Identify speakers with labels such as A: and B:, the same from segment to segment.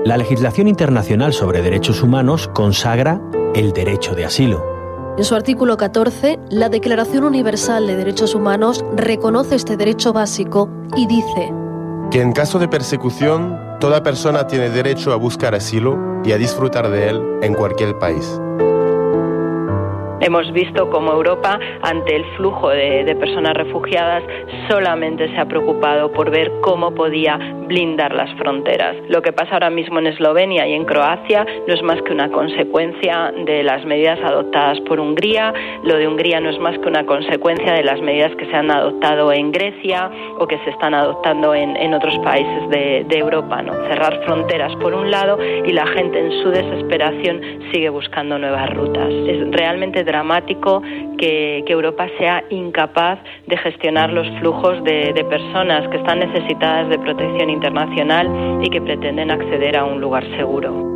A: La legislación internacional sobre derechos humanos consagra el derecho de asilo.
B: En su artículo 14, la Declaración Universal de Derechos Humanos reconoce este derecho básico y dice
C: que en caso de persecución, toda persona tiene derecho a buscar asilo y a disfrutar de él en cualquier país.
D: Hemos visto cómo Europa, ante el flujo de personas refugiadas, solamente se ha preocupado por ver cómo podía blindar las fronteras. Lo que pasa ahora mismo en Eslovenia y en Croacia no es más que una consecuencia de las medidas adoptadas por Hungría. Lo de Hungría no es más que una consecuencia de las medidas que se han adoptado en Grecia o que se están adoptando en otros países de Europa, ¿no? Cerrar fronteras por un lado y la gente en su desesperación sigue buscando nuevas rutas. Es realmente dramático que Europa sea incapaz de gestionar los flujos de personas que están necesitadas de protección internacional y que pretenden acceder a un lugar seguro.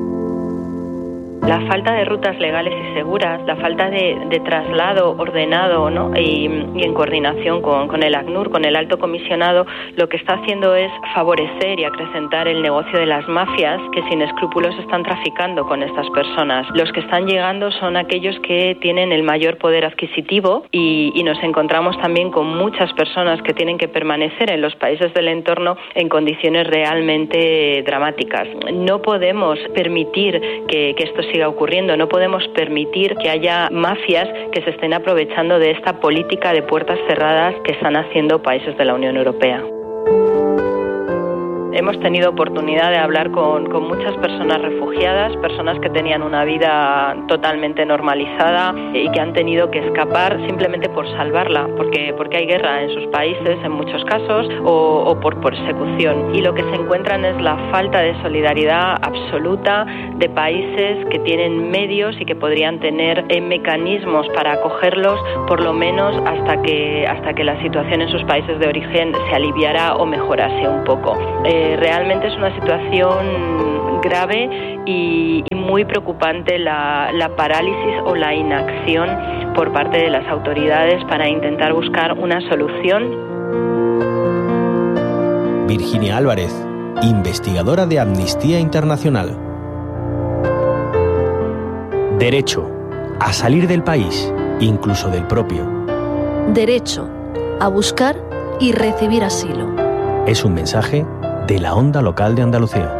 D: La falta de rutas legales y seguras, la falta de traslado ordenado, ¿no? y en coordinación con el ACNUR, con el Alto Comisionado, lo que está haciendo es favorecer y acrecentar el negocio de las mafias que sin escrúpulos están traficando con estas personas. Los que están llegando son aquellos que tienen el mayor poder adquisitivo y nos encontramos también con muchas personas que tienen que permanecer en los países del entorno en condiciones realmente dramáticas. No podemos permitir que esto siga ocurriendo. No podemos permitir que haya mafias que se estén aprovechando de esta política de puertas cerradas que están haciendo países de la Unión Europea. Hemos tenido oportunidad de hablar con muchas personas refugiadas, personas que tenían una vida totalmente normalizada y que han tenido que escapar simplemente por salvarla, porque hay guerra en sus países en muchos casos o por persecución. Y lo que se encuentran es la falta de solidaridad absoluta de países que tienen medios y que podrían tener mecanismos para acogerlos, por lo menos hasta que la situación en sus países de origen se aliviara o mejorase un poco. Realmente es una situación grave y muy preocupante la parálisis o la inacción por parte de las autoridades para intentar buscar una solución.
A: Virginia Álvarez, investigadora de Amnistía Internacional. Derecho a salir del país, incluso del propio.
B: Derecho a buscar y recibir asilo.
A: Es un mensaje de la Onda Local de Andalucía.